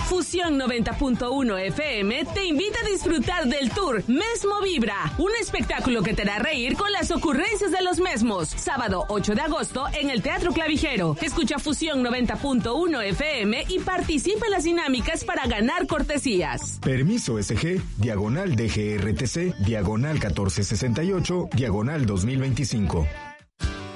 Fusión 90.1 FM te invita a disfrutar del tour Mesmo Vibra, un espectáculo que te hará reír con las ocurrencias de los mesmos. Sábado 8 de agosto en el Teatro Clavijero. Escucha Fusión 90.1 FM y participa en las dinámicas para ganar cortesías. Permiso SG, /DGRTC, /1468, /2025.